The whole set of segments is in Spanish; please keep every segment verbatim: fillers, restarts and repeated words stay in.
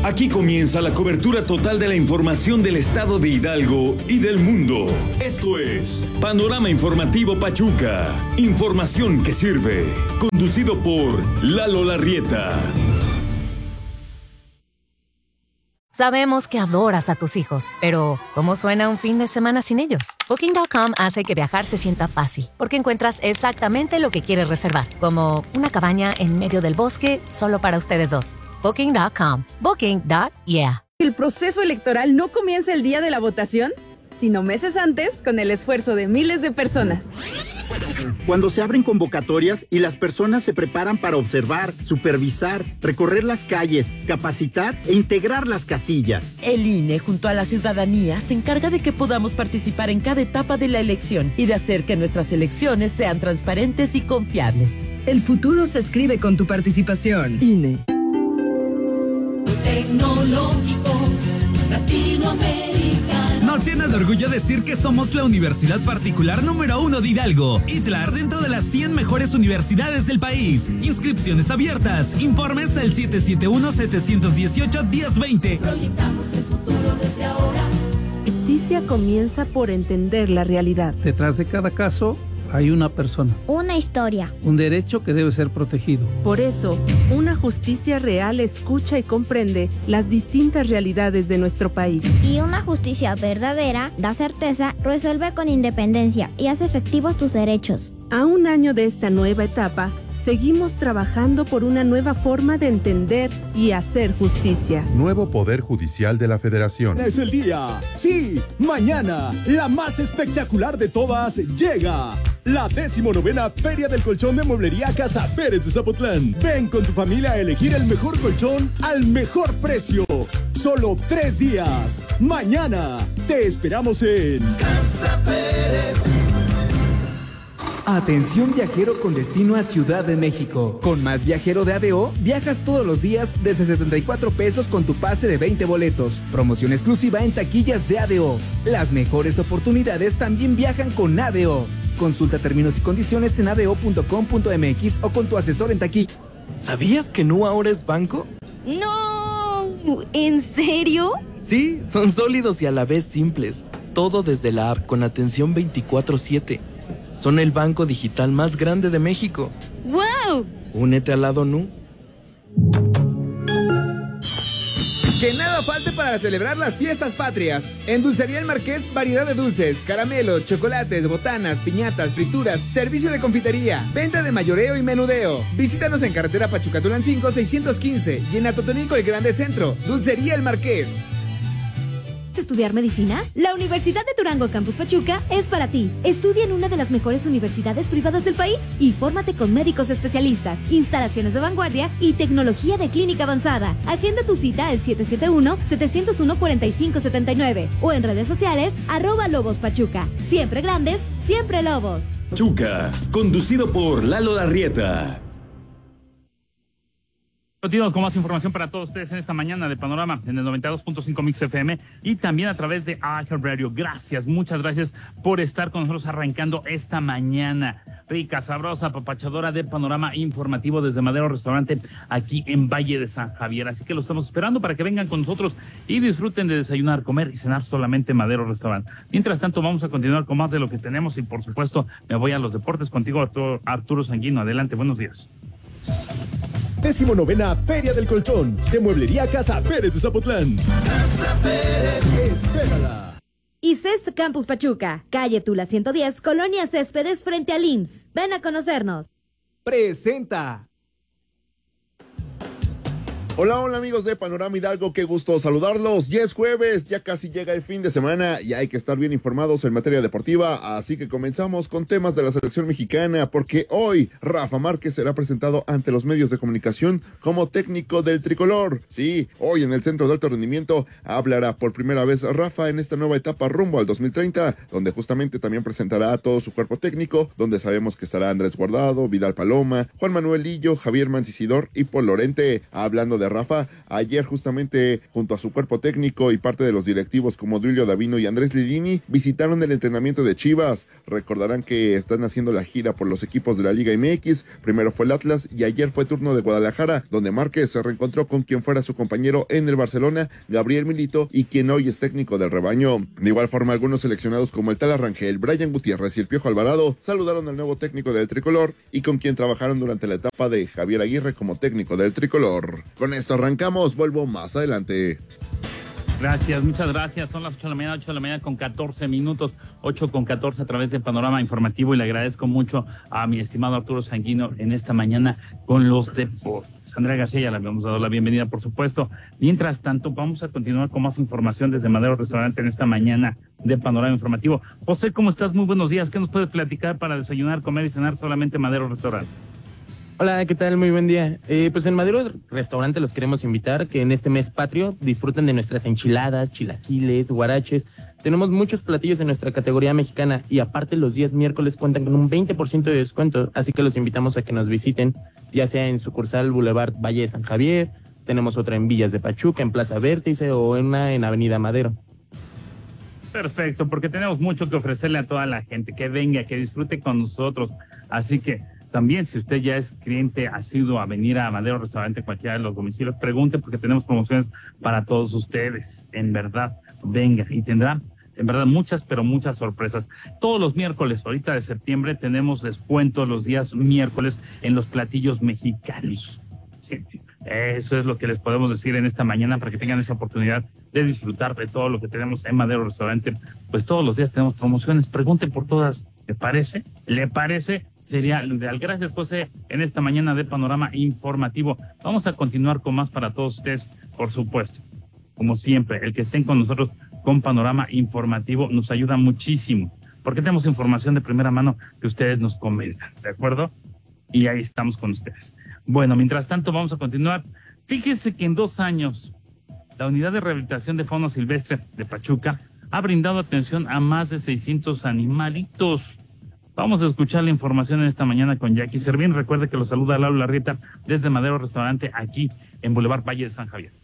Aquí comienza la cobertura total de la información del estado de Hidalgo y del mundo. Esto es Panorama Informativo Pachuca. Información que sirve. Conducido por Lalo Larrieta. Sabemos que adoras a tus hijos, pero ¿cómo suena un fin de semana sin ellos? Booking punto com hace que viajar se sienta fácil, porque encuentras exactamente lo que quieres reservar, como una cabaña en medio del bosque solo para ustedes dos. Booking punto com. Booking punto yeah. El proceso electoral no comienza el día de la votación, sino meses antes con el esfuerzo de miles de personas. Cuando se abren convocatorias y las personas se preparan para observar, supervisar, recorrer las calles, capacitar e integrar las casillas. El I N E junto a la ciudadanía se encarga de que podamos participar en cada etapa de la elección y de hacer que nuestras elecciones sean transparentes y confiables. El futuro se escribe con tu participación. I N E. Tecnológico Latinoamericano. Nos llena de orgullo decir que somos la universidad particular número uno de Hidalgo y TLAR dentro de las cien mejores universidades del país. Inscripciones abiertas. Informes al siete siete uno, siete uno ocho, uno cero dos cero. Proyectamos el futuro desde ahora. Justicia comienza por entender la realidad. Detrás de cada caso hay una persona. Una historia. Un derecho que debe ser protegido. Por eso, una justicia real escucha y comprende las distintas realidades de nuestro país. Y una justicia verdadera da certeza, resuelve con independencia y hace efectivos tus derechos. A un año de esta nueva etapa, seguimos trabajando por una nueva forma de entender y hacer justicia. Nuevo Poder Judicial de la Federación. Es el día. Sí, mañana, la más espectacular de todas llega. La decimonovena Feria del Colchón de Mueblería Casa Pérez de Zapotlán. Ven con tu familia a elegir el mejor colchón al mejor precio. Solo tres días. Mañana te esperamos en Casa Pérez. Atención viajero con destino a Ciudad de México. Con Más Viajero de A D O, viajas todos los días desde setenta y cuatro pesos con tu pase de veinte boletos. Promoción exclusiva en taquillas de A D O. Las mejores oportunidades también viajan con A D O. Consulta términos y condiciones en a d o punto com punto m x o con tu asesor en taquilla. ¿Sabías que Nu ahora es banco? ¡No! ¿En serio? Sí, son sólidos y a la vez simples. Todo desde la app con atención veinticuatro siete. Son el banco digital más grande de México. ¡Wow! Únete al lado Nu. Que nada falte para celebrar las fiestas patrias. En Dulcería El Marqués, variedad de dulces, caramelos, chocolates, botanas, piñatas, frituras, servicio de confitería, venta de mayoreo y menudeo. Visítanos en carretera Pachuca-Tulancingo seiscientos quince y en Atotonilco El Grande Centro. Dulcería El Marqués. ¿Estudiar medicina? La Universidad de Durango Campus Pachuca es para ti. Estudia en una de las mejores universidades privadas del país y fórmate con médicos especialistas, instalaciones de vanguardia y tecnología de clínica avanzada. Agenda tu cita al siete siete uno, siete cero uno, cuatro cinco siete nueve o en redes sociales arroba Lobos Pachuca. Siempre grandes, siempre Lobos. Pachuca, conducido por Lalo Larrieta. Continuamos con más información para todos ustedes en esta mañana de Panorama en el noventa y dos punto cinco Mix F M y también a través de iHeartRadio. Gracias, muchas gracias por estar con nosotros arrancando esta mañana rica, sabrosa, apapachadora de Panorama Informativo desde Madero Restaurante aquí en Valle de San Javier. Así que lo estamos esperando para que vengan con nosotros y disfruten de desayunar, comer y cenar solamente en Madero Restaurante. Mientras tanto, vamos a continuar con más de lo que tenemos y por supuesto me voy a los deportes contigo, Arturo, Arturo Sanguino. Adelante, buenos días. Decimonovena Feria del Colchón de Mueblería Casa Pérez de Zapotlán. Casa Pérez, espérala. Y C E S T Campus Pachuca, calle Tula ciento diez, Colonia Céspedes frente al I M S S. Ven a conocernos. Presenta. Hola, hola amigos de Panorama Hidalgo, qué gusto saludarlos. Ya es jueves, ya casi llega el fin de semana y hay que estar bien informados en materia deportiva, así que comenzamos con temas de la selección mexicana, porque hoy Rafa Márquez será presentado ante los medios de comunicación como técnico del tricolor. Sí, hoy en el Centro de Alto Rendimiento hablará por primera vez Rafa en esta nueva etapa rumbo al dos mil treinta, donde justamente también presentará a todo su cuerpo técnico, donde sabemos que estará Andrés Guardado, Vidal Paloma, Juan Manuel Lillo, Javier Mancisidor y Paul Lorente. Hablando de de Rafa. Ayer justamente junto a su cuerpo técnico y parte de los directivos como Duilio Davino y Andrés Lilini visitaron el entrenamiento de Chivas. Recordarán que están haciendo la gira por los equipos de la Liga M X. Primero fue el Atlas y ayer fue turno de Guadalajara, donde Márquez se reencontró con quien fuera su compañero en el Barcelona, Gabriel Milito, y quien hoy es técnico del rebaño. De igual forma, algunos seleccionados como el Tala Rangel, Brian Gutiérrez y el Piojo Alvarado saludaron al nuevo técnico del tricolor y con quien trabajaron durante la etapa de Javier Aguirre como técnico del tricolor. Con esto arrancamos, vuelvo más adelante. Gracias, muchas gracias. Son las ocho de la mañana, ocho de la mañana con catorce minutos, ocho con catorce a través del Panorama Informativo, y le agradezco mucho a mi estimado Arturo Sanguino en esta mañana con los deportes. Andrea García, ya le habíamos dado la bienvenida, por supuesto. Mientras tanto, vamos a continuar con más información desde Madero Restaurante en esta mañana de Panorama Informativo. José, ¿cómo estás? Muy buenos días. ¿Qué nos puedes platicar para desayunar, comer y cenar solamente Madero Restaurante? Hola, ¿qué tal? Muy buen día. Eh, pues en Madero Restaurante los queremos invitar que en este mes patrio disfruten de nuestras enchiladas, chilaquiles, guaraches. Tenemos muchos platillos en nuestra categoría mexicana y aparte los días miércoles cuentan con un veinte por ciento de descuento, así que los invitamos a que nos visiten, ya sea en sucursal Boulevard Valle de San Javier, tenemos otra en Villas de Pachuca, en Plaza Vértice o en una en Avenida Madero. Perfecto, porque tenemos mucho que ofrecerle a toda la gente, que venga, que disfrute con nosotros, así que también, si usted ya es cliente asiduo a venir a Madero Restaurante, cualquiera de los domicilios, pregunte porque tenemos promociones para todos ustedes. En verdad, venga y tendrá, en verdad, muchas, pero muchas sorpresas. Todos los miércoles, ahorita de septiembre, tenemos descuentos los días miércoles en los platillos mexicanos. Sí, eso es lo que les podemos decir en esta mañana para que tengan esa oportunidad de disfrutar de todo lo que tenemos en Madero Restaurante. Pues todos los días tenemos promociones. Pregunte por todas. ¿Le parece? ¿Le parece? Sería lo ideal. Gracias, José, en esta mañana de Panorama Informativo. Vamos a continuar con más para todos ustedes, por supuesto. Como siempre, el que estén con nosotros con Panorama Informativo nos ayuda muchísimo, porque tenemos información de primera mano que ustedes nos comentan, ¿de acuerdo? Y ahí estamos con ustedes. Bueno, mientras tanto, vamos a continuar. Fíjese que en dos años, la Unidad de Rehabilitación de Fauna Silvestre de Pachuca ha brindado atención a más de seiscientos animalitos. Vamos a escuchar la información en esta mañana con Jackie Servín. Recuerde que lo saluda Lalo Larrieta desde Madero Restaurante, aquí en Boulevard Valle de San Javier.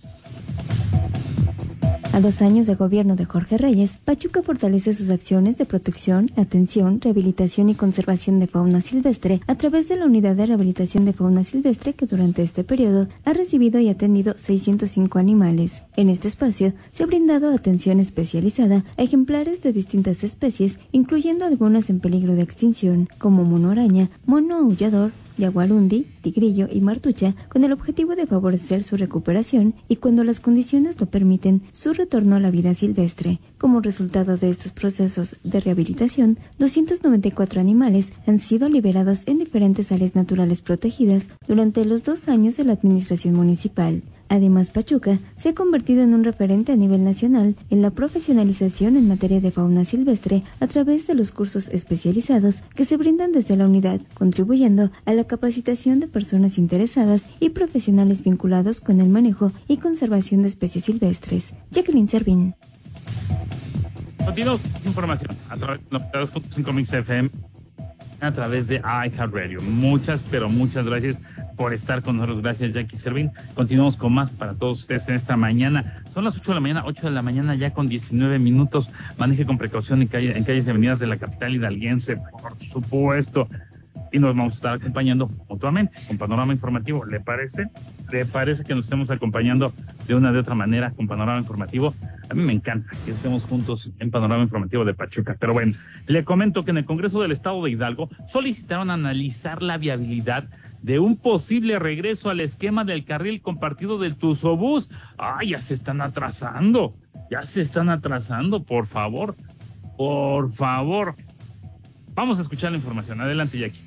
A dos años de gobierno de Jorge Reyes, Pachuca fortalece sus acciones de protección, atención, rehabilitación y conservación de fauna silvestre a través de la Unidad de Rehabilitación de Fauna Silvestre, que durante este periodo ha recibido y atendido seiscientos cinco animales. En este espacio se ha brindado atención especializada a ejemplares de distintas especies, incluyendo algunas en peligro de extinción, como mono araña, mono aullador, yaguarundi, tigrillo y martucha, con el objetivo de favorecer su recuperación y, cuando las condiciones lo permiten, su retorno a la vida silvestre. Como resultado de estos procesos de rehabilitación, doscientos noventa y cuatro animales han sido liberados en diferentes áreas naturales protegidas durante los dos años de la administración municipal. Además, Pachuca se ha convertido en un referente a nivel nacional en la profesionalización en materia de fauna silvestre a través de los cursos especializados que se brindan desde la unidad, contribuyendo a la capacitación de personas interesadas y profesionales vinculados con el manejo y conservación de especies silvestres. Jacqueline Servín. Continuamos con información a través de noventa y dos punto cinco Mix F M, a través de iHeartRadio. Muchas, pero muchas gracias por estar con nosotros. Gracias, Jackie Servín. Continuamos con más para todos ustedes en esta mañana. Son las ocho de la mañana, ocho de la mañana ya con diecinueve minutos. Maneje con precaución en, calle, en calles y avenidas de la capital hidalguense, por supuesto. Y nos vamos a estar acompañando mutuamente con Panorama Informativo. ¿Le parece? ¿Le parece que nos estemos acompañando de una de otra manera con Panorama Informativo? A mí me encanta que estemos juntos en Panorama Informativo de Pachuca. Pero bueno, le comento que en el Congreso del Estado de Hidalgo solicitaron analizar la viabilidad de un posible regreso al esquema del carril compartido del Tuzobús. ¡Ay, ya se están atrasando! Ya se están atrasando, por favor. Por favor. Vamos a escuchar la información. Adelante, Jackie.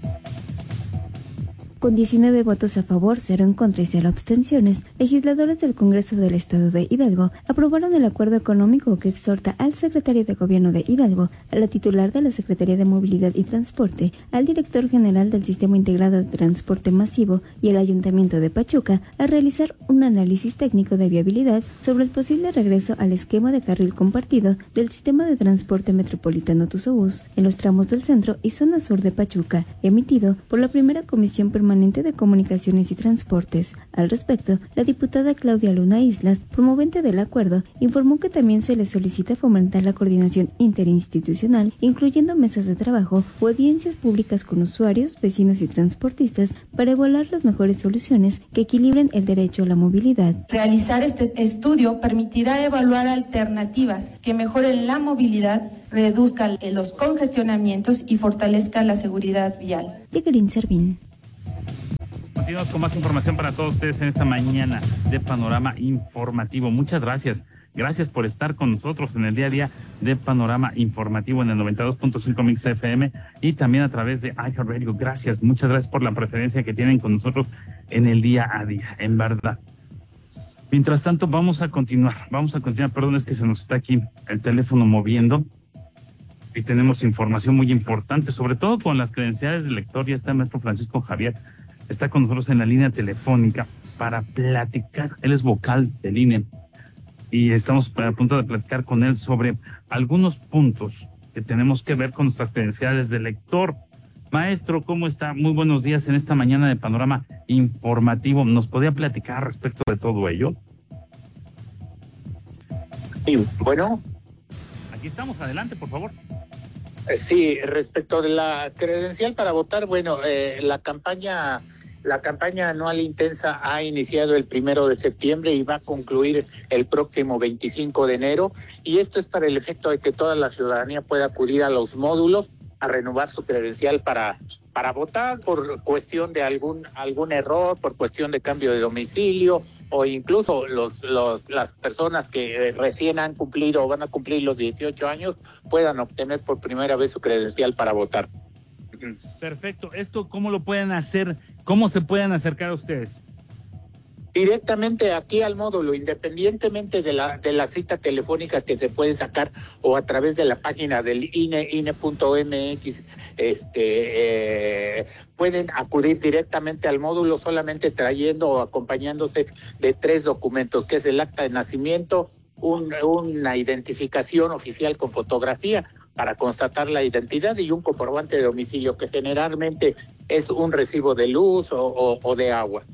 Con diecinueve votos a favor, cero en contra y cero abstenciones, legisladores del Congreso del Estado de Hidalgo aprobaron el acuerdo económico que exhorta al secretario de Gobierno de Hidalgo, a la titular de la Secretaría de Movilidad y Transporte, al director general del Sistema Integrado de Transporte Masivo y el Ayuntamiento de Pachuca a realizar un análisis técnico de viabilidad sobre el posible regreso al esquema de carril compartido del Sistema de Transporte Metropolitano Tuzobús en los tramos del centro y zona sur de Pachuca, emitido por la primera Comisión Permanente Permanente de Comunicaciones y Transportes. Al respecto, la diputada Claudia Luna Islas, promovente del acuerdo, informó que también se le solicita fomentar la coordinación interinstitucional, incluyendo mesas de trabajo o audiencias públicas con usuarios, vecinos y transportistas para evaluar las mejores soluciones que equilibren el derecho a la movilidad. Realizar este estudio permitirá evaluar alternativas que mejoren la movilidad, reduzcan los congestionamientos y fortalezcan la seguridad vial. Jacqueline Servín. Continuamos con más información para todos ustedes en esta mañana de Panorama Informativo. Muchas gracias. Gracias por estar con nosotros en el día a día de Panorama Informativo en el noventa y dos punto cinco Mix F M y también a través de iHeartRadio. Gracias, muchas gracias por la preferencia que tienen con nosotros en el día a día, en verdad. Mientras tanto, vamos a continuar, vamos a continuar. Perdón, es que se nos está aquí el teléfono moviendo y tenemos información muy importante, sobre todo con las credenciales del lector. Ya está el maestro Francisco Javier, está con nosotros en la línea telefónica para platicar. Él es vocal del I N E y estamos a punto de platicar con él sobre algunos puntos que tenemos que ver con nuestras credenciales de lector. Maestro, ¿cómo está? Muy buenos días en esta mañana de Panorama Informativo. ¿Nos podía platicar respecto de todo ello? Sí, bueno. Aquí estamos, adelante, por favor. Sí, respecto de la credencial para votar, bueno, eh, la campaña la campaña anual intensa ha iniciado el primero de septiembre y va a concluir el próximo veinticinco de enero, y esto es para el efecto de que toda la ciudadanía pueda acudir a los módulos a renovar su credencial para para votar por cuestión de algún algún error, por cuestión de cambio de domicilio, o incluso los los las personas que recién han cumplido o van a cumplir los dieciocho años puedan obtener por primera vez su credencial para votar. Perfecto. ¿Esto cómo lo pueden hacer? ¿Cómo se pueden acercar a ustedes? Directamente aquí al módulo, independientemente de la de la cita telefónica que se puede sacar o a través de la página del I N E, I N E punto M X, este, eh, pueden acudir directamente al módulo solamente trayendo o acompañándose de tres documentos, que es el acta de nacimiento, un, una identificación oficial con fotografía para constatar la identidad y un comprobante de domicilio, que generalmente es un recibo de luz o, o, o de agua.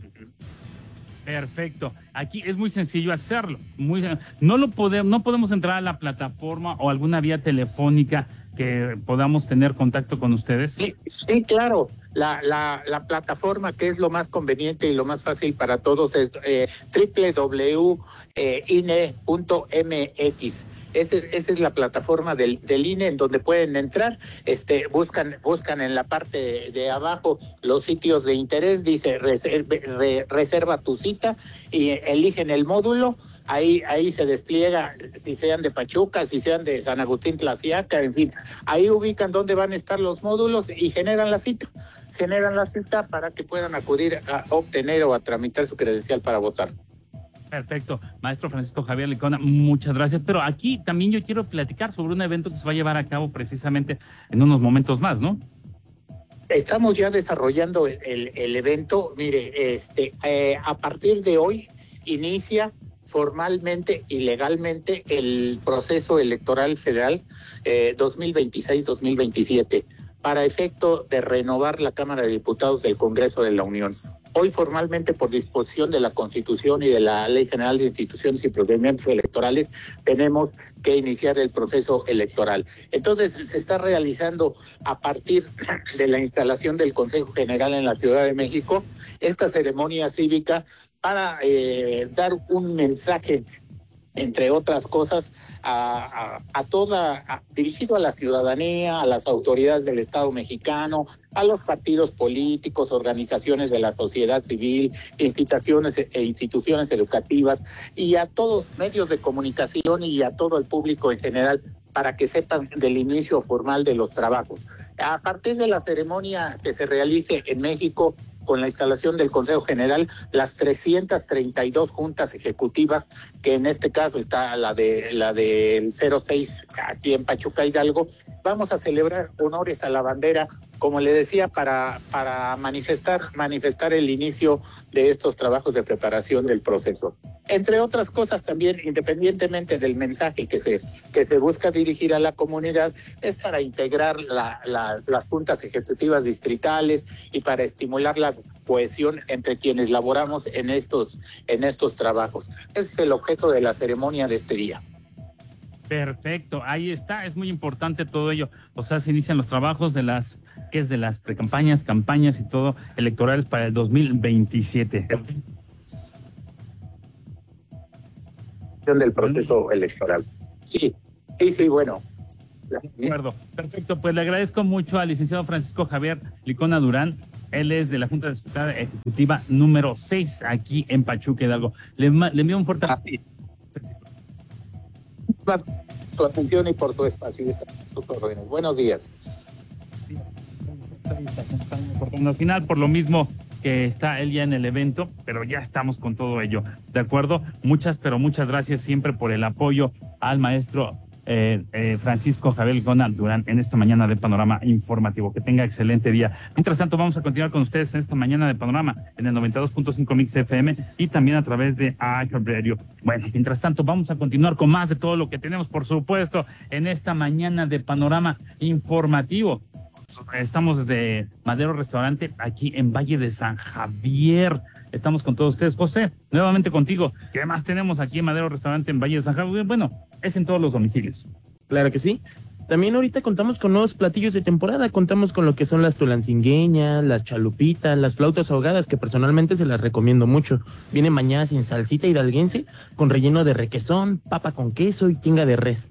Perfecto. Aquí es muy sencillo hacerlo. Muy no lo podemos, no podemos entrar a la plataforma o alguna vía telefónica que podamos tener contacto con ustedes. Sí, sí, claro. La, la, la plataforma que es lo más conveniente y lo más fácil para todos es eh, doble u doble u doble u punto I N E punto M X. Esa, esa es la plataforma del, del I N E en donde pueden entrar, este, buscan, buscan en la parte de abajo los sitios de interés, dice reserve, re, reserva tu cita y eligen el módulo, ahí, ahí se despliega si sean de Pachuca, si sean de San Agustín Tlaxiaca, en fin, ahí ubican dónde van a estar los módulos y generan la cita, generan la cita para que puedan acudir a obtener o a tramitar su credencial para votar. Perfecto. Maestro Francisco Javier Licona, muchas gracias. Pero aquí también yo quiero platicar sobre un evento que se va a llevar a cabo precisamente en unos momentos más, ¿no? Estamos ya desarrollando el, el, el evento. Mire, este, eh, a partir de hoy inicia formalmente y legalmente el proceso electoral federal eh, dos mil veintiséis dos mil veintisiete para efecto de renovar la Cámara de Diputados del Congreso de la Unión. Hoy formalmente, por disposición de la Constitución y de la Ley General de Instituciones y Procedimientos Electorales, tenemos que iniciar el proceso electoral. Entonces, se está realizando a partir de la instalación del Consejo General en la Ciudad de México esta ceremonia cívica para eh, dar un mensaje, entre otras cosas, a, a, a toda, a, dirigido a la ciudadanía, a las autoridades del Estado mexicano, a los partidos políticos, organizaciones de la sociedad civil, instituciones e instituciones educativas y a todos medios de comunicación y a todo el público en general, para que sepan del inicio formal de los trabajos. A partir de la ceremonia que se realice en México, con la instalación del Consejo General, las trescientas treinta y dos juntas ejecutivas, que en este caso está la de la del cero seis aquí en Pachuca Hidalgo, vamos a celebrar honores a la bandera como le decía, para, para manifestar, manifestar el inicio de estos trabajos de preparación del proceso. Entre otras cosas también, independientemente del mensaje que se, que se busca dirigir a la comunidad, es para integrar la, la, las juntas ejecutivas distritales y para estimular la cohesión entre quienes laboramos en estos, en estos trabajos. Ese es el objeto de la ceremonia de este día. Perfecto, ahí está, es muy importante todo ello. O sea, se inician los trabajos de las, que es de las precampañas, campañas y todo electorales para el dos mil veintisiete. Del proceso electoral. Sí, sí, sí, bueno. De acuerdo, perfecto, pues le agradezco mucho al licenciado Francisco Javier Licona Durán. Él es de la Junta de Ejecutiva número seis aquí en Pachuca Hidalgo. Le, le envío un fuerte abrazo. Su atención y por tu espacio y sus órdenes. Buenos días. Al final, por lo mismo que está él ya en el evento, pero ya estamos con todo ello. ¿De acuerdo? Muchas, pero muchas gracias siempre por el apoyo al maestro eh, eh, Francisco Javier Licona Durán en esta mañana de Panorama Informativo. Que tenga excelente día. Mientras tanto, vamos a continuar con ustedes en esta mañana de Panorama en el noventa y dos punto cinco Mix F M y también a través de iHeartRadio. Bueno, mientras tanto, vamos a continuar con más de todo lo que tenemos, por supuesto, en esta mañana de Panorama Informativo. Estamos desde Madero Restaurante, aquí en Valle de San Javier. Estamos con todos ustedes. José, nuevamente contigo. ¿Qué más tenemos aquí en Madero Restaurante en Valle de San Javier? Bueno, es en todos los domicilios. Claro que sí. También ahorita contamos con nuevos platillos de temporada. Contamos con lo que son las tulancingueñas, las chalupitas, las flautas ahogadas, que personalmente se las recomiendo mucho. Vienen bañadas en salsita hidalguense, con relleno de requesón, papa con queso y tinga de res.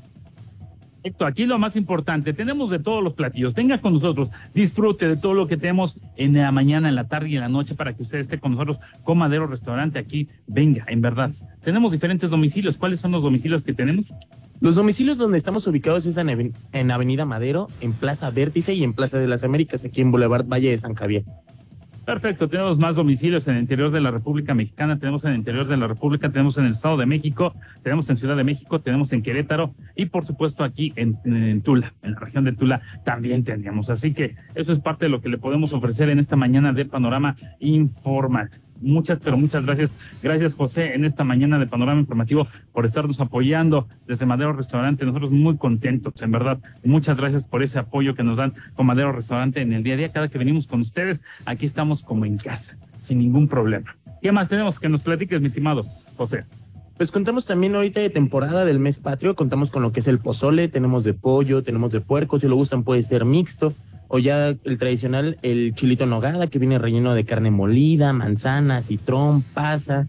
Perfecto, aquí lo más importante, tenemos de todos los platillos. Venga con nosotros, disfrute de todo lo que tenemos en la mañana, en la tarde y en la noche para que usted esté con nosotros con Madero Restaurante aquí. Venga, en verdad. Tenemos diferentes domicilios. ¿Cuáles son los domicilios que tenemos? Los domicilios donde estamos ubicados es en Avenida Madero, en Plaza Vértice y en Plaza de las Américas, aquí en Boulevard Valle de San Javier. Perfecto, tenemos más domicilios en el interior de la República Mexicana, tenemos en el interior de la República, tenemos en el Estado de México, tenemos en Ciudad de México, tenemos en Querétaro y por supuesto aquí en, en Tula, en la región de Tula también tendríamos. Así que eso es parte de lo que le podemos ofrecer en esta mañana de Panorama Informativo. Muchas, pero muchas gracias. Gracias, José, en esta mañana de Panorama Informativo por estarnos apoyando desde Madero Restaurante. Nosotros muy contentos, en verdad. Muchas gracias por ese apoyo que nos dan con Madero Restaurante en el día a día. Cada que venimos con ustedes, aquí estamos como en casa, sin ningún problema. ¿Qué más tenemos? Que nos platiques, mi estimado José. Pues contamos también ahorita de temporada del mes patrio. Contamos con lo que es el pozole, tenemos de pollo, tenemos de puerco. Si lo gustan puede ser mixto. O ya el tradicional, el chilito en nogada, que viene relleno de carne molida, manzana, citrón, pasa,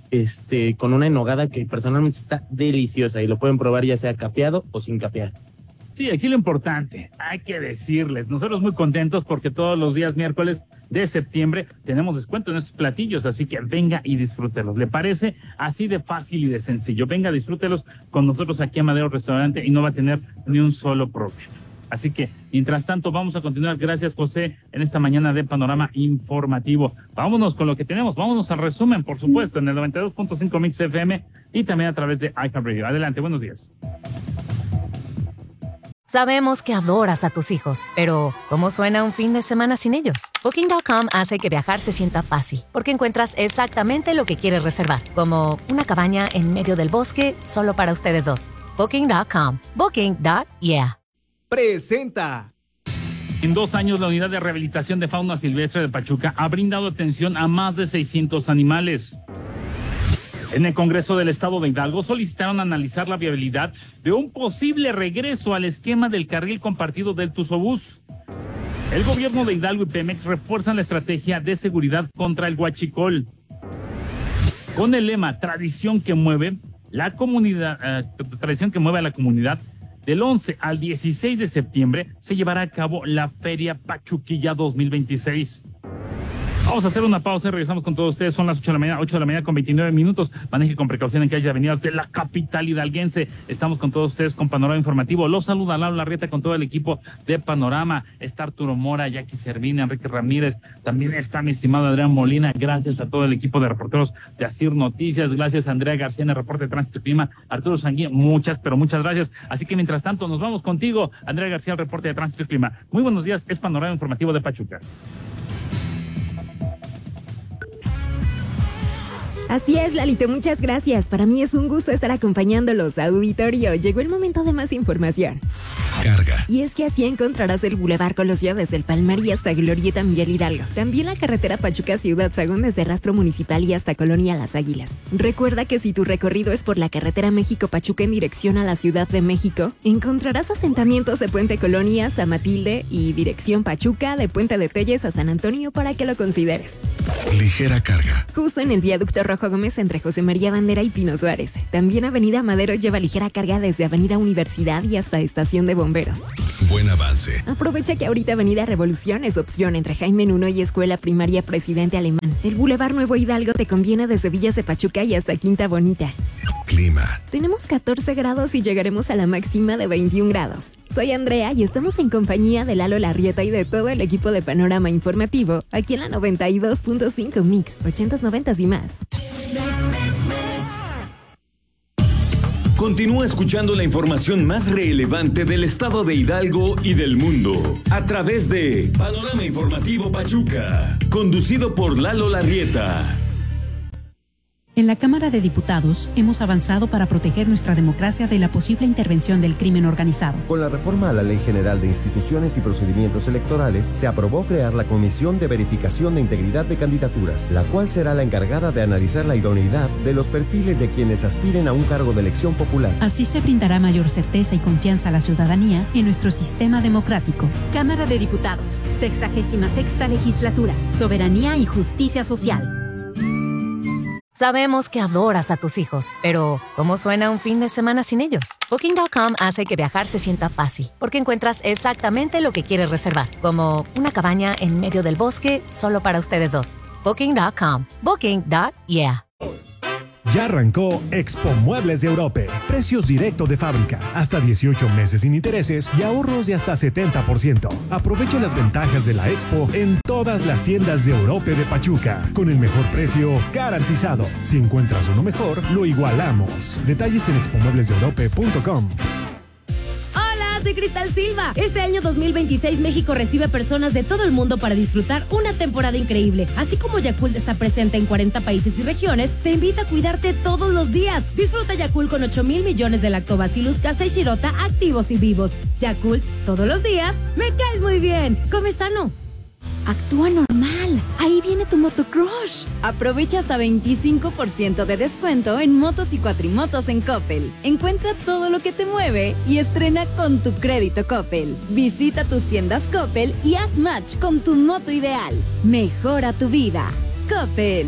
este, con una enogada que personalmente está deliciosa y lo pueden probar ya sea capeado o sin capear. Sí, aquí lo importante, hay que decirles, nosotros muy contentos porque todos los días miércoles de septiembre tenemos descuento en estos platillos, así que venga y disfrútelos. ¿Le parece? Así de fácil y de sencillo. Venga, disfrútelos con nosotros aquí en Madero Restaurante y no va a tener ni un solo problema. Así que, mientras tanto, vamos a continuar. Gracias, José, en esta mañana de Panorama Informativo. Vámonos con lo que tenemos. Vámonos al resumen, por supuesto, en el noventa y dos punto cinco Mix F M y también a través de iHeartRadio. Adelante, buenos días. Sabemos que adoras a tus hijos, pero ¿cómo suena un fin de semana sin ellos? Booking punto com hace que viajar se sienta fácil, porque encuentras exactamente lo que quieres reservar, como una cabaña en medio del bosque solo para ustedes dos. Booking punto com. Booking. Yeah. Presenta. En dos años, la Unidad de Rehabilitación de Fauna Silvestre de Pachuca ha brindado atención a más de seiscientos animales. En el Congreso del Estado de Hidalgo solicitaron analizar la viabilidad de un posible regreso al esquema del carril compartido del Tuzobús. El gobierno de Hidalgo y Pemex refuerzan la estrategia de seguridad contra el huachicol. Con el lema Tradición que mueve, la comunidad, eh, tradición que mueve a la comunidad, del once al dieciséis de septiembre se llevará a cabo la Feria Pachuquilla dos mil veintiséis. Vamos a hacer una pausa y regresamos con todos ustedes. Son las ocho de la mañana, ocho de la mañana con veintinueve minutos. Maneje con precaución en calles y avenidas de la capital hidalguense. Estamos con todos ustedes con Panorama Informativo. Los saluda Lalo Larrieta con todo el equipo de Panorama. Está Arturo Mora, Jackie Servín, Enrique Ramírez. También está mi estimado Adrián Molina. Gracias a todo el equipo de reporteros de Asir Noticias. Gracias a Andrea García en el reporte de Tránsito y Clima. Arturo Sanguía, muchas, pero muchas gracias. Así que mientras tanto, nos vamos contigo, Andrea García, el reporte de Tránsito y Clima. Muy buenos días, es Panorama Informativo de Pachuca. Así es, Lalito, muchas gracias. Para mí es un gusto estar acompañándolos, auditorio. Llegó el momento de más información. Carga. Y es que así encontrarás el Boulevard Colosio desde el Palmar y hasta Glorieta Miguel Hidalgo. También la carretera Pachuca Ciudad Sagún desde Rastro Municipal y hasta Colonia Las Águilas. Recuerda que si tu recorrido es por la carretera México-Pachuca en dirección a la Ciudad de México, encontrarás asentamientos de Puente Colonias a Matilde y dirección Pachuca de Puente de Telles a San Antonio para que lo consideres. Ligera carga. Justo en el viaducto Rojo Gómez entre José María Bandera y Pino Suárez. También Avenida Madero lleva ligera carga desde Avenida Universidad y hasta Estación de Bomberos. Buen avance. Aprovecha que ahorita Avenida Revolución es opción entre Jaime Nuno y Escuela Primaria Presidente Alemán. El Boulevard Nuevo Hidalgo te conviene desde Villas de Pachuca y hasta Quinta Bonita. Clima. Tenemos catorce grados y llegaremos a la máxima de veintiún grados. Soy Andrea y estamos en compañía de Lalo Larrieta y de todo el equipo de Panorama Informativo, aquí en la noventa y dos punto cinco Mix, ochentas, noventas y más. Continúa escuchando la información más relevante del estado de Hidalgo y del mundo a través de Panorama Informativo Pachuca, conducido por Lalo Larrieta. En la Cámara de Diputados hemos avanzado para proteger nuestra democracia de la posible intervención del crimen organizado. Con la reforma a la Ley General de Instituciones y Procedimientos Electorales, se aprobó crear la Comisión de Verificación de Integridad de Candidaturas, la cual será la encargada de analizar la idoneidad de los perfiles de quienes aspiren a un cargo de elección popular. Así se brindará mayor certeza y confianza a la ciudadanía en nuestro sistema democrático. Cámara de Diputados, sexagésima sexta legislatura, soberanía y justicia social. Sabemos que adoras a tus hijos, pero ¿cómo suena un fin de semana sin ellos? Booking punto com hace que viajar se sienta fácil, porque encuentras exactamente lo que quieres reservar, como una cabaña en medio del bosque solo para ustedes dos. Booking punto com. Booking. Yeah. Ya arrancó Expo Muebles de Europe. Precios directo de fábrica, hasta dieciocho meses sin intereses y ahorros de hasta setenta por ciento. Aproveche las ventajas de la Expo en todas las tiendas de Europe de Pachuca, con el mejor precio garantizado. Si encuentras uno mejor, lo igualamos. Detalles en expo muebles de europe punto com. Soy Cristal Silva. Este año dos mil veintiséis México recibe personas de todo el mundo para disfrutar una temporada increíble. Así como Yakult está presente en cuarenta países y regiones, te invita a cuidarte todos los días. Disfruta Yakult con ocho mil millones de lactobacillus casei shirota activos y vivos. Yakult, todos los días, me caes muy bien. Come sano. Actúa normal. Ahí viene tu motocrush. Aprovecha hasta veinticinco por ciento de descuento en motos y cuatrimotos en Coppel. Encuentra todo lo que te mueve y estrena con tu crédito Coppel. Visita tus tiendas Coppel y haz match con tu moto ideal. Mejora tu vida. Coppel.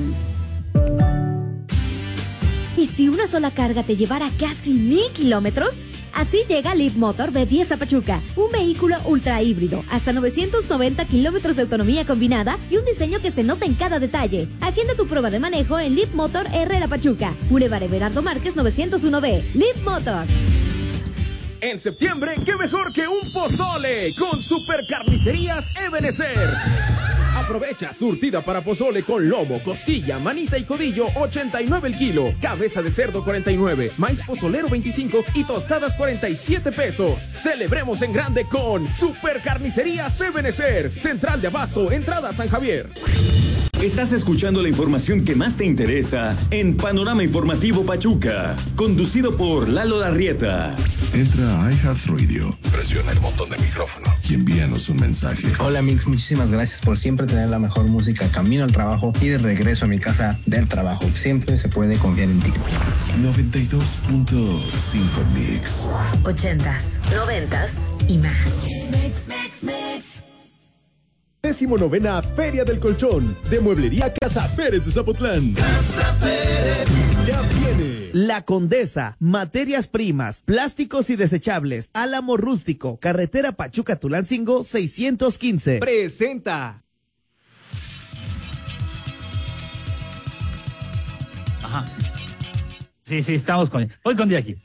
¿Y si una sola carga te llevara casi mil kilómetros? Así llega Leap Motor B diez a Pachuca, un vehículo ultra híbrido, hasta novecientos noventa kilómetros de autonomía combinada y un diseño que se nota en cada detalle. Agenda tu prueba de manejo en Leap Motor R La Pachuca, Boulevard Everardo Márquez novecientos uno B. Leap Motor. En septiembre, qué mejor que un pozole con Super Carnicerías Ebenezer. Aprovecha surtida para pozole con lomo, costilla, manita y codillo ochenta y nueve el kilo, cabeza de cerdo cuarenta y nueve, maíz pozolero veinticinco y tostadas cuarenta y siete pesos. Celebremos en grande con Super Carnicerías Ebenezer, Central de Abasto, entrada San Javier. Estás escuchando la información que más te interesa en Panorama Informativo Pachuca, conducido por Lalo Larrieta. Entra a iHeartRadio, presiona el botón de micrófono y envíanos un mensaje. Hola Mix, muchísimas gracias por siempre tener la mejor música camino al trabajo y de regreso a mi casa del trabajo. Siempre se puede confiar en ti. noventa y dos punto cinco Mix. Ochentas, noventas y más. Mix, mix, mix. Décimo novena Feria del Colchón de Mueblería Casa Pérez de Zapotlán. Casa Pérez. Ya viene La Condesa, materias primas, plásticos y desechables, Álamo Rústico, carretera Pachuca Tulancingo seiscientos quince. Presenta. Ajá. Sí, sí, estamos con... Voy con Jackie.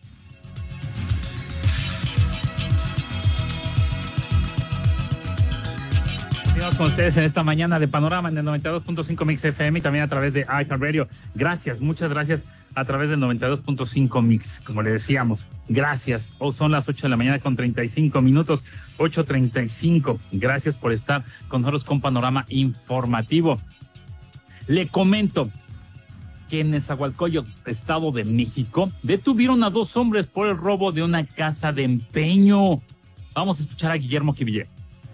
Continuamos con ustedes en esta mañana de Panorama en el noventa y dos punto cinco Mix F M y también a través de iHeartRadio. Gracias, muchas gracias a través del noventa y dos punto cinco Mix, como le decíamos. Gracias. Hoy son las ocho de la mañana con treinta y cinco minutos, ocho treinta y cinco. Gracias por estar con nosotros con Panorama Informativo. Le comento que en Nezahualcóyotl, Estado de México, detuvieron a dos hombres por el robo de una casa de empeño. Vamos a escuchar a Guillermo Jivillé.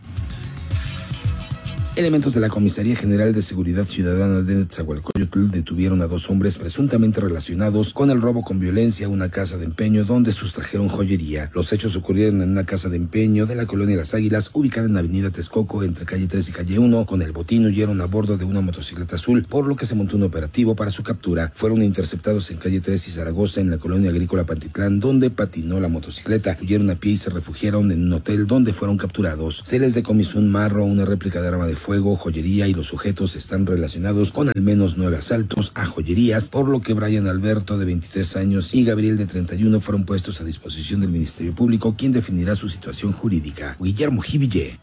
Elementos de la Comisaría General de Seguridad Ciudadana de Nezahualcóyotl detuvieron a dos hombres presuntamente relacionados con el robo con violencia a una casa de empeño donde sustrajeron joyería. Los hechos ocurrieron en una casa de empeño de la colonia Las Águilas, ubicada en Avenida Texcoco, entre calle tres y calle uno. Con el botín huyeron a bordo de una motocicleta azul, por lo que se montó un operativo para su captura. Fueron interceptados en calle tres y Zaragoza, en la colonia agrícola Pantitlán, donde patinó la motocicleta. Huyeron a pie y se refugiaron en un hotel donde fueron capturados. Se les decomisó un marro, una réplica de arma de fuego, fuego, joyería, y los sujetos están relacionados con al menos nueve asaltos a joyerías, por lo que Brian Alberto, de veintitrés años, y Gabriel, de treinta y uno, fueron puestos a disposición del Ministerio Público, quien definirá su situación jurídica. Guillermo Jivillé.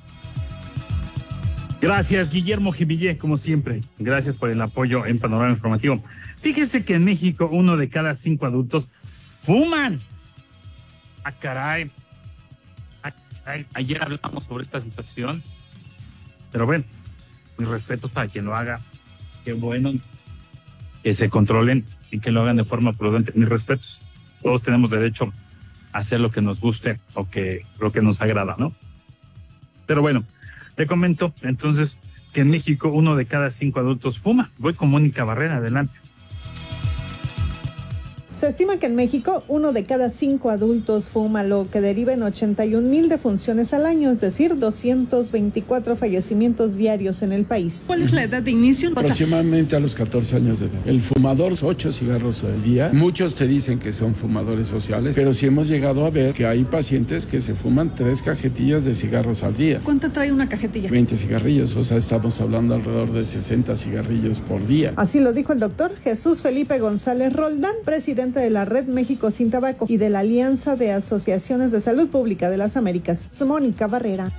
Gracias, Guillermo Jivillé, como siempre. Gracias por el apoyo en Panorama Informativo. Fíjese que en México uno de cada cinco adultos fuman. Ah, caray. Ah, caray. Ayer hablamos sobre esta situación. Pero bueno, mis respetos para quien lo haga. Qué bueno que se controlen y que lo hagan de forma prudente. Mis respetos. Todos tenemos derecho a hacer lo que nos guste o que lo que nos agrada, ¿no? Pero bueno, le comento entonces que en México uno de cada cinco adultos fuma. Voy con Mónica Barrera, adelante. Se estima que en México uno de cada cinco adultos fuma, lo que deriva en ochenta y un mil defunciones al año, es decir, doscientos veinticuatro fallecimientos diarios en el país. ¿Cuál es la edad de inicio? Aproximadamente a los catorce años de edad. El fumador, ocho cigarros al día. Muchos te dicen que son fumadores sociales, pero sí hemos llegado a ver que hay pacientes que se fuman tres cajetillas de cigarros al día. ¿Cuánto trae una cajetilla? veinte cigarrillos, o sea, estamos hablando alrededor de sesenta cigarrillos por día. Así lo dijo el doctor Jesús Felipe González Roldán, presidente de la Red México Sin Tabaco y de la Alianza de Asociaciones de Salud Pública de las Américas. Mónica Barrera.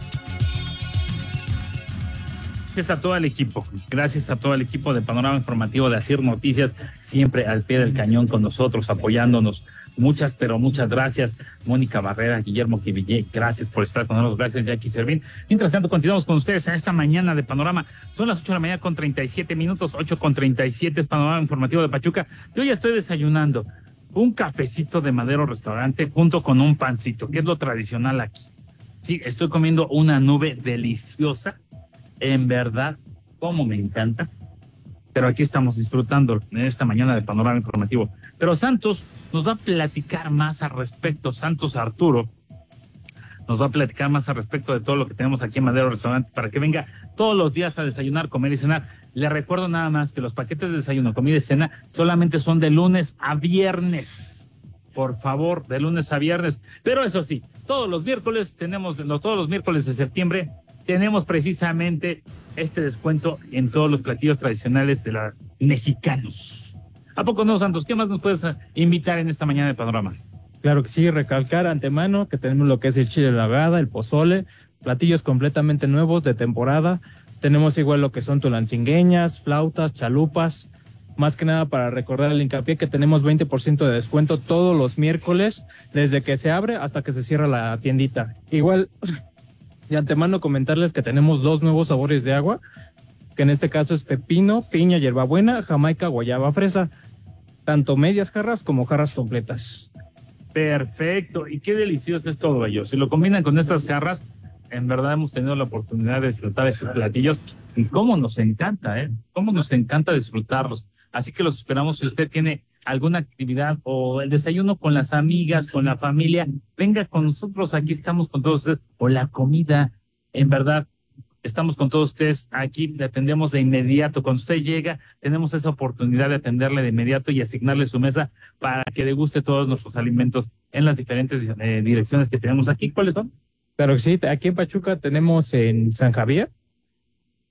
Gracias a todo el equipo, gracias a todo el equipo de Panorama Informativo de Asir Noticias, siempre al pie del cañón con nosotros, apoyándonos. Muchas, pero muchas gracias, Mónica Barrera, Guillermo Jivillé, gracias por estar con nosotros, gracias, Jackie Servín. Mientras tanto, continuamos con ustedes en esta mañana de Panorama. Son las ocho de la mañana con treinta y siete minutos, ocho con treinta y siete es Panorama Informativo de Pachuca. Yo ya estoy desayunando un cafecito de Madero Restaurante junto con un pancito, que es lo tradicional aquí. Sí, estoy comiendo una nube deliciosa, en verdad, como me encanta. Pero aquí estamos disfrutando en esta mañana de Panorama Informativo. Pero Santos nos va a platicar más al respecto, Santos Arturo, nos va a platicar más al respecto de todo lo que tenemos aquí en Madero Restaurante para que venga todos los días a desayunar, comer y cenar. Le recuerdo nada más que los paquetes de desayuno, comida y cena solamente son de lunes a viernes. Por favor, de lunes a viernes. Pero eso sí, todos los miércoles tenemos, los, todos los miércoles de septiembre, tenemos precisamente este descuento en todos los platillos tradicionales de los mexicanos. ¿A poco no, Santos? ¿Qué más nos puedes invitar en esta mañana de Panorama? Claro que sí, recalcar antemano que tenemos lo que es el chile en nogada, el pozole, platillos completamente nuevos de temporada. Tenemos igual lo que son tulanchingueñas, flautas, chalupas. Más que nada para recordar el hincapié que tenemos veinte por ciento de descuento todos los miércoles, desde que se abre hasta que se cierra la tiendita. Igual, de antemano comentarles que tenemos dos nuevos sabores de agua, que en este caso es pepino, piña, hierbabuena, jamaica, guayaba, fresa. Tanto medias jarras como jarras completas. Perfecto, y qué delicioso es todo ello. Si lo combinan con estas jarras, en verdad hemos tenido la oportunidad de disfrutar estos platillos y cómo nos encanta, ¿eh? Cómo nos encanta disfrutarlos. Así que los esperamos. Si usted tiene alguna actividad o el desayuno con las amigas, con la familia, venga con nosotros, aquí estamos con todos ustedes. O la comida, en verdad, estamos con todos ustedes aquí, le atendemos de inmediato. Cuando usted llega, tenemos esa oportunidad de atenderle de inmediato y asignarle su mesa para que deguste todos nuestros alimentos en las diferentes eh, direcciones que tenemos aquí. ¿Cuáles son? Claro que sí, aquí en Pachuca tenemos en San Javier,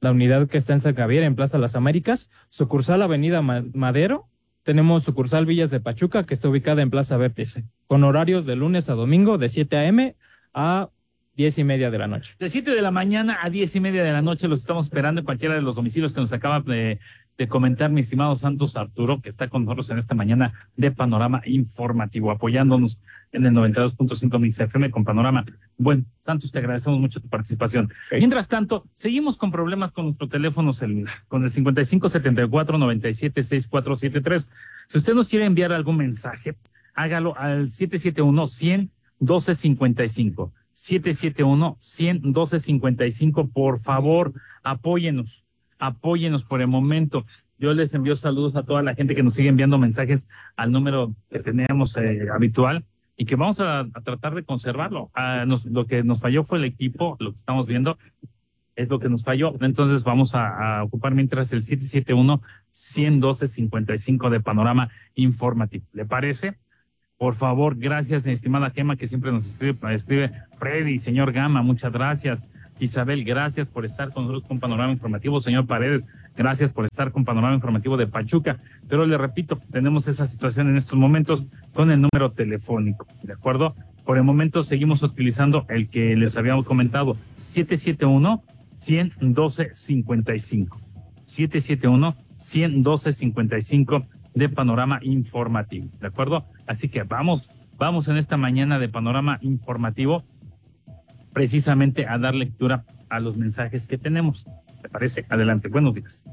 la unidad que está en San Javier, en Plaza Las Américas, sucursal Avenida Madero, tenemos sucursal Villas de Pachuca, que está ubicada en Plaza Vértice, con horarios de lunes a domingo de siete a eme a diez y media de la noche. De siete de la mañana a diez y media de la noche los estamos esperando en cualquiera de los domicilios que nos acaba de, de comentar mi estimado Santos Arturo, que está con nosotros en esta mañana de Panorama Informativo, apoyándonos en el noventa y dos punto cinco Mix F M con Panorama. Bueno, Santos, te agradecemos mucho tu participación. Okay. Mientras tanto, seguimos con problemas con nuestro teléfono celular, con el cincuenta y cinco setenta y cuatro noventa y siete sesenta y cuatro setenta y tres. Si usted nos quiere enviar algún mensaje, hágalo al siete siete uno, cien, doce cincuenta y cinco. siete siete uno, cien, doce cincuenta y cinco. Por favor, apóyenos, apóyenos por el momento. Yo les envío saludos a toda la gente que nos sigue enviando mensajes al número que tenemos eh, habitual y que vamos a, a tratar de conservarlo. Ah, nos, lo que nos falló fue el equipo, lo que estamos viendo es lo que nos falló. Entonces vamos a, a ocupar mientras el siete siete uno, cien, doce cincuenta y cinco de Panorama Informativo. ¿Le parece? Por favor, gracias, estimada Gema, que siempre nos escribe, escribe Freddy, señor Gama, muchas gracias. Isabel, gracias por estar con nosotros con Panorama Informativo. Señor Paredes, gracias por estar con Panorama Informativo de Pachuca. Pero le repito, tenemos esa situación en estos momentos con el número telefónico, ¿de acuerdo? Por el momento seguimos utilizando el que les habíamos comentado, siete siete uno, cien, doce cincuenta y cinco. siete siete uno, cien, doce cincuenta y cinco de Panorama Informativo, ¿de acuerdo? Así que vamos, vamos en esta mañana de Panorama Informativo precisamente a dar lectura a los mensajes que tenemos. ¿Te parece? Adelante, buenos días.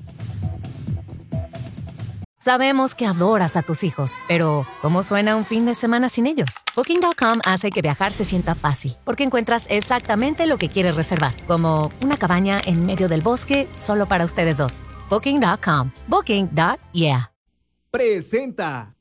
Sabemos que adoras a tus hijos, pero ¿cómo suena un fin de semana sin ellos? Booking punto com hace que viajar se sienta fácil, porque encuentras exactamente lo que quieres reservar, como una cabaña en medio del bosque solo para ustedes dos. Booking punto com. Booking. Yeah. Presenta.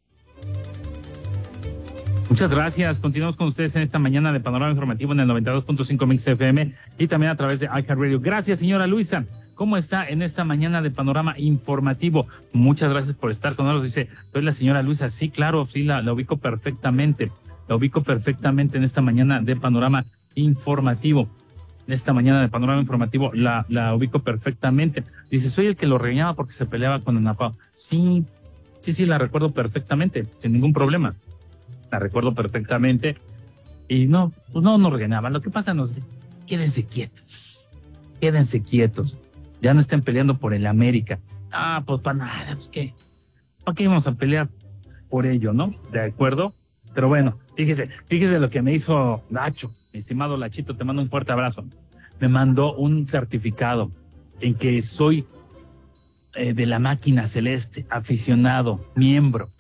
Muchas gracias. Continuamos con ustedes en esta mañana de Panorama Informativo en el noventa y dos punto cinco Mix F M y también a través de iHeartRadio. Gracias, señora Luisa. ¿Cómo está en esta mañana de Panorama Informativo? Muchas gracias por estar con nosotros. Dice, ¿es la señora Luisa? Sí, claro, sí, la, la ubico perfectamente. La ubico perfectamente en esta mañana de Panorama Informativo. En esta mañana de Panorama Informativo la, la ubico perfectamente. Dice, soy el que lo regañaba porque se peleaba con Ana Pao. Sí, sí, sí, la recuerdo perfectamente, sin ningún problema. La recuerdo perfectamente. Y no, pues no nos regañaban. Lo que pasa, no sé, quédense quietos. Quédense quietos. Ya no estén peleando por el América. Ah, pues para nada, pues qué. ¿Para qué íbamos a pelear por ello, no? ¿De acuerdo? Pero bueno, fíjese, fíjese lo que me hizo Nacho. Mi estimado Lachito, te mando un fuerte abrazo. Me mandó un certificado en que soy eh, de la máquina celeste, aficionado, miembro.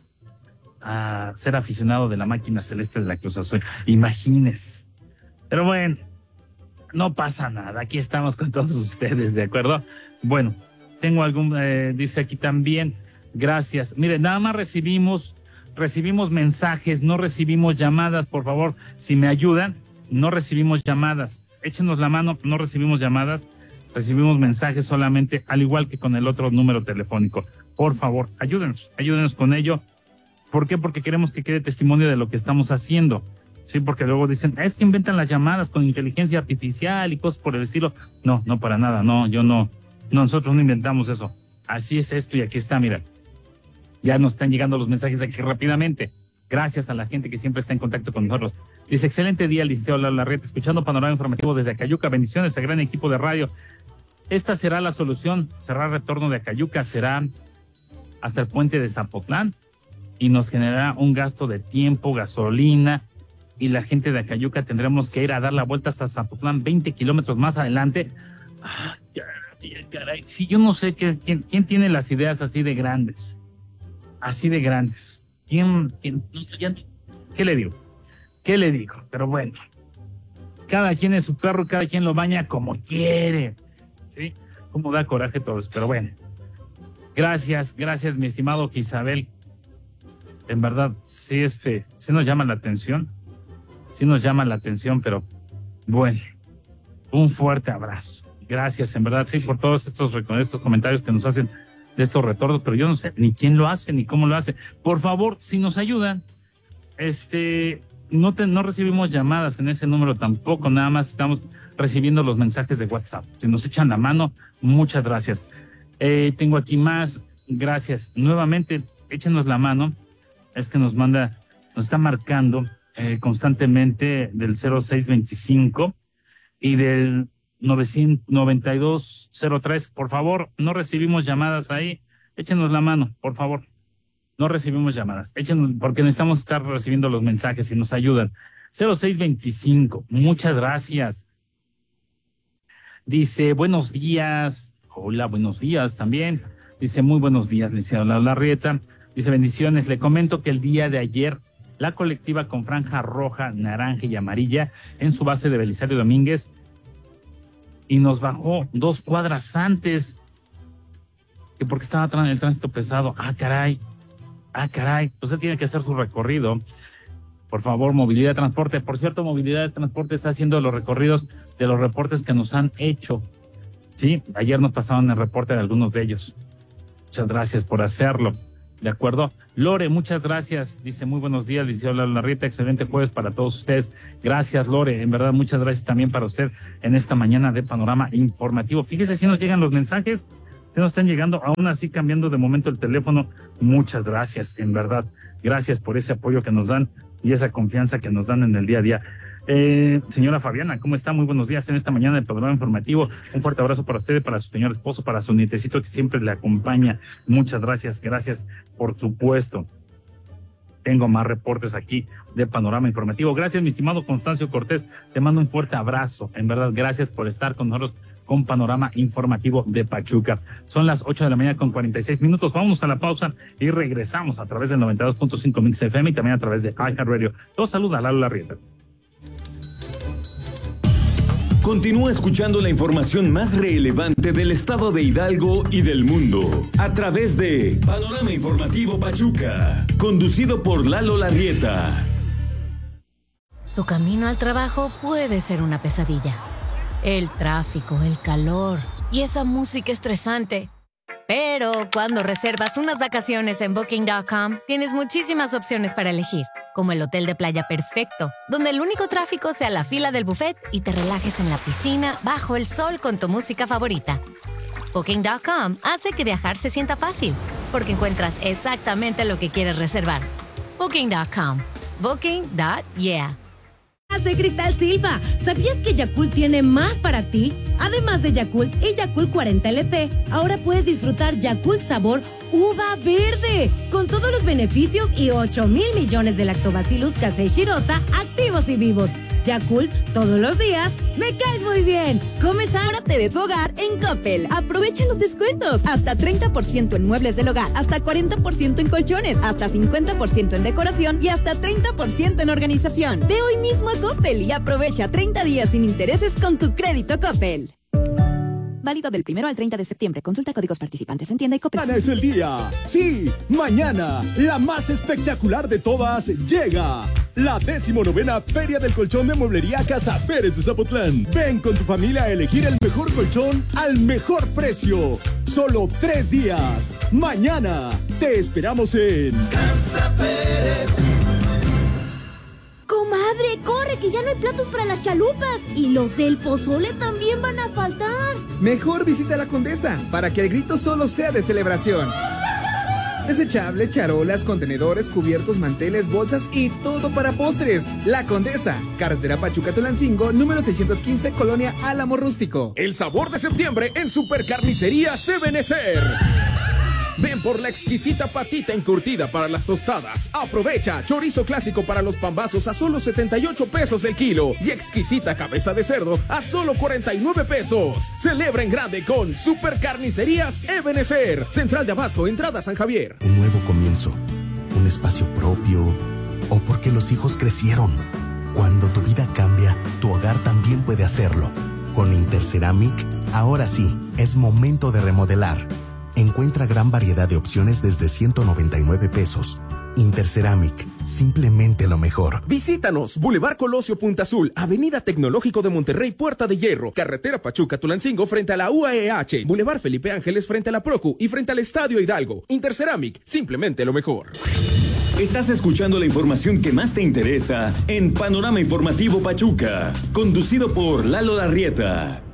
A ser aficionado de la máquina celeste de la Cruz Azul. Imagínense. Pero bueno, no pasa nada. Aquí estamos con todos ustedes, ¿de acuerdo? Bueno, tengo algún, eh, dice aquí también, gracias. Miren, nada más recibimos, recibimos mensajes, no recibimos llamadas, por favor, si me ayudan, no recibimos llamadas. Échenos la mano, no recibimos llamadas, recibimos mensajes solamente, al igual que con el otro número telefónico. Por favor, ayúdenos, ayúdenos con ello. ¿Por qué? Porque queremos que quede testimonio de lo que estamos haciendo. Sí, porque luego dicen, es que inventan las llamadas con inteligencia artificial y cosas por el estilo. No, no para nada, no, yo no, no, nosotros no inventamos eso. Así es esto y aquí está, mira. Ya nos están llegando los mensajes aquí rápidamente. Gracias a la gente que siempre está en contacto con nosotros. Dice, excelente día, licenciado Larreta, escuchando Panorama Informativo desde Acayuca. Bendiciones a gran equipo de radio. Esta será la solución, será el retorno de Acayuca, será hasta el puente de Zapotlán y nos generará un gasto de tiempo, gasolina, y la gente de Acayuca tendremos que ir a dar la vuelta hasta Zapotlán, veinte kilómetros más adelante. Ah, caray, caray. Sí, yo no sé qué, quién, quién tiene las ideas así de grandes, así de grandes. ¿Quién, quién, ya, ¿Qué le digo? ¿Qué le digo? Pero bueno, cada quien es su perro, cada quien lo baña como quiere, ¿sí? Cómo da coraje todo eso, pero bueno. Gracias, gracias, mi estimado Isabel. En verdad, sí, este, sí nos llama la atención, sí nos llama la atención, pero bueno, un fuerte abrazo. Gracias, en verdad, sí, por todos estos, estos comentarios que nos hacen de estos retornos, pero yo no sé ni quién lo hace, ni cómo lo hace. Por favor, si nos ayudan, este, no, te, no recibimos llamadas en ese número tampoco, nada más estamos recibiendo los mensajes de WhatsApp. Si nos echan la mano, muchas gracias. Eh, tengo aquí más, gracias. Nuevamente, échenos la mano. Es que nos manda, nos está marcando eh, constantemente del cero seis veinticinco y del noventa y dos cero tres. Por favor, no recibimos llamadas ahí. Échenos la mano, por favor. No recibimos llamadas. Échenos, porque necesitamos estar recibiendo los mensajes y nos ayudan. cero seis veinticinco, muchas gracias. Dice, buenos días. Hola, buenos días también. Dice, muy buenos días, licenciado Larrieta. Dice, bendiciones. Le comento que el día de ayer, la colectiva con franja roja, naranja y amarilla en su base de Belisario Domínguez y nos bajó dos cuadras antes, que porque estaba el tránsito pesado. Ah, caray. Ah, caray. Usted tiene que hacer su recorrido. Por favor, Movilidad de Transporte. Por cierto, Movilidad de Transporte está haciendo los recorridos de los reportes que nos han hecho. Sí, ayer nos pasaron el reporte de algunos de ellos. Muchas gracias por hacerlo. ¿De acuerdo? Lore, muchas gracias. Dice, muy buenos días, licenciado Larrieta. Excelente jueves para todos ustedes. Gracias, Lore. En verdad, muchas gracias también para usted en esta mañana de Panorama Informativo. Fíjese si nos llegan los mensajes. Si nos están llegando, aún así cambiando de momento el teléfono. Muchas gracias, en verdad. Gracias por ese apoyo que nos dan y esa confianza que nos dan en el día a día. Eh, señora Fabiana, ¿cómo está? Muy buenos días en esta mañana del programa informativo. Un fuerte abrazo para usted, para su señor esposo, para su nietecito que siempre le acompaña. Muchas gracias, gracias, por supuesto. Tengo más reportes aquí de Panorama Informativo. Gracias, mi estimado Constancio Cortés. Te mando un fuerte abrazo. En verdad, gracias por estar con nosotros con Panorama Informativo de Pachuca. Son las ocho de la mañana con cuarenta y seis minutos. Vamos a la pausa y regresamos a través del noventa y dos punto cinco Mix F M y también a través de iHeartRadio. Los saluda Lalo Larrieta. Continúa escuchando la información más relevante del estado de Hidalgo y del mundo a través de Panorama Informativo Pachuca, conducido por Lalo Larrieta. Tu camino al trabajo puede ser una pesadilla. El tráfico, el calor y esa música estresante. Pero cuando reservas unas vacaciones en Booking punto com, tienes muchísimas opciones para elegir. Como el hotel de playa perfecto, donde el único tráfico sea la fila del buffet y te relajes en la piscina bajo el sol con tu música favorita. Booking punto com hace que viajar se sienta fácil, porque encuentras exactamente lo que quieres reservar. Booking punto com. Booking punto yeah. Soy Cristal Silva. ¿Sabías que Yakult tiene más para ti? Además de Yakult y Yakult cuarenta L T, ahora puedes disfrutar Yakult sabor uva verde, con todos los beneficios y ocho mil millones de lactobacillus casei shirota activos y vivos. Yakult, todos los días, me caes muy bien. Come sánate de tu hogar en Coppel. Aprovecha los descuentos. Hasta treinta por ciento en muebles del hogar, hasta cuarenta por ciento en colchones, hasta cincuenta por ciento en decoración y hasta treinta por ciento en organización. Ve hoy mismo a Coppel y aprovecha treinta días sin intereses con tu crédito Coppel. Válido del primero al treinta de septiembre. Consulta códigos participantes en tienda y Coppel. Mañana es el día. Sí, mañana, la más espectacular de todas llega. La decimonovena Feria del Colchón de Mueblería Casa Pérez de Zapotlán. Ven con tu familia a elegir el mejor colchón al mejor precio. Solo tres días. Mañana te esperamos en Casa Pérez. Comadre, corre, que ya no hay platos para las chalupas. Y los del pozole también van a faltar. Mejor visita a la Condesa, para que el grito solo sea de celebración. Desechable, charolas, contenedores, cubiertos, manteles, bolsas y todo para postres. La Condesa, carretera Pachuca-Tulancingo, número seiscientos quince, Colonia Álamo Rústico. El sabor de septiembre en Supercarnicería Sebenecer. Ven por la exquisita patita encurtida para las tostadas. Aprovecha chorizo clásico para los pambazos a solo setenta y ocho pesos el kilo y exquisita cabeza de cerdo a solo cuarenta y nueve pesos. Celebra en grande con Supercarnicerías Ebenecer. Central de Abasto, entrada San Javier. Un nuevo comienzo, un espacio propio o porque los hijos crecieron. Cuando tu vida cambia, tu hogar también puede hacerlo. Con Interceramic, ahora sí, es momento de remodelar. Encuentra gran variedad de opciones desde ciento noventa y nueve pesos. Interceramic, simplemente lo mejor. Visítanos, Boulevard Colosio Punta Azul, Avenida Tecnológico de Monterrey, Puerta de Hierro, Carretera Pachuca-Tulancingo frente a la U A E H, Boulevard Felipe Ángeles frente a la Procu y frente al Estadio Hidalgo. Interceramic, simplemente lo mejor. Estás escuchando la información que más te interesa en Panorama Informativo Pachuca, conducido por Lalo Larrieta.